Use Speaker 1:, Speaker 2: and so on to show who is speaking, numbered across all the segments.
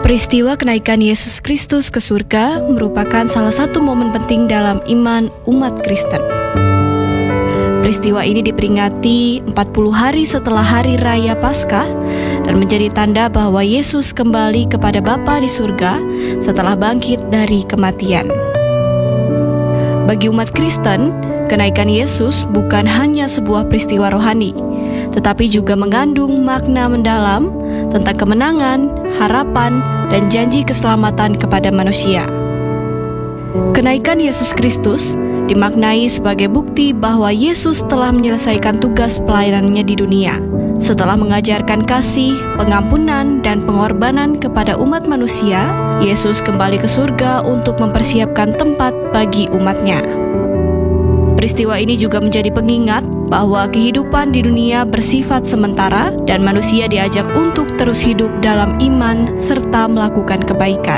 Speaker 1: Peristiwa kenaikan Yesus Kristus ke surga merupakan salah satu momen penting dalam iman umat Kristen. Peristiwa ini diperingati 40 hari setelah hari raya Paskah dan menjadi tanda bahwa Yesus kembali kepada Bapa di surga setelah bangkit dari kematian. Bagi umat Kristen, kenaikan Yesus bukan hanya sebuah peristiwa rohani, tetapi juga mengandung makna mendalam tentang kemenangan, harapan, dan janji keselamatan kepada manusia. Kenaikan Yesus Kristus dimaknai sebagai bukti bahwa Yesus telah menyelesaikan tugas pelayanannya di dunia. Setelah mengajarkan kasih, pengampunan, dan pengorbanan kepada umat manusia, Yesus kembali ke surga untuk mempersiapkan tempat bagi umatnya. Peristiwa ini juga menjadi pengingat bahwa kehidupan di dunia bersifat sementara dan manusia diajak untuk terus hidup dalam iman serta melakukan kebaikan.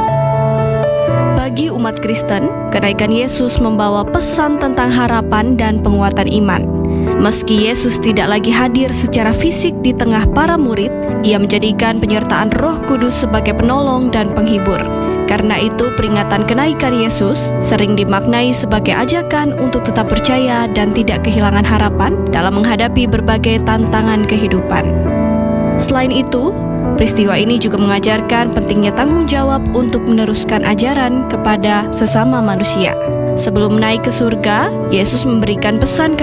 Speaker 1: Bagi umat Kristen, kenaikan Yesus membawa pesan tentang harapan dan penguatan iman. Meski Yesus tidak lagi hadir secara fisik di tengah para murid, Ia menjadikan penyertaan Roh Kudus sebagai penolong dan penghibur. Karena itu, peringatan kenaikan Yesus sering dimaknai sebagai ajakan untuk tetap percaya dan tidak kehilangan harapan dalam menghadapi berbagai tantangan kehidupan. Selain itu, peristiwa ini juga mengajarkan pentingnya tanggung jawab untuk meneruskan ajaran kepada sesama manusia. Sebelum naik ke surga, Yesus memberikan pesan